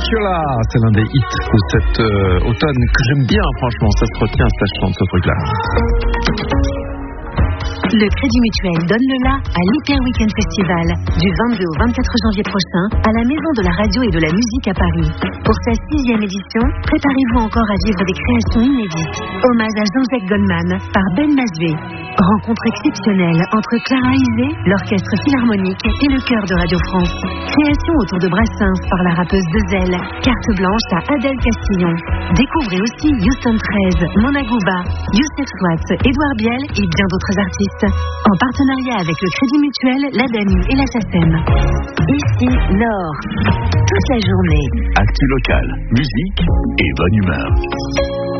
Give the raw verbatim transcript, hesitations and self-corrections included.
Fiola, c'est l'un des hits de cet euh, automne que j'aime bien, franchement, ça se retient, ça chante ce truc-là. Le Crédit Mutuel donne le la à l'Hyper Weekend Festival du vingt-deux au vingt-quatre janvier prochain à la Maison de la Radio et de la Musique à Paris. Pour sa sixième édition, préparez-vous encore à vivre des créations inédites. Hommage à Jean-Jacques Goldman par Ben Masvé. Rencontre exceptionnelle entre Clara Isé, l'Orchestre Philharmonique et le Chœur de Radio France. Création autour de Brassens par la rappeuse de Zelle. Carte blanche à Adèle Castillon. Découvrez aussi Houston treize, Mona Gouba, Youssef Swat, Édouard Biel et bien d'autres artistes. En partenariat avec le Crédit Mutuel, l'Adami et la SACEM. Ici, Nord. Toute la journée. Actu local, musique et bonne humeur.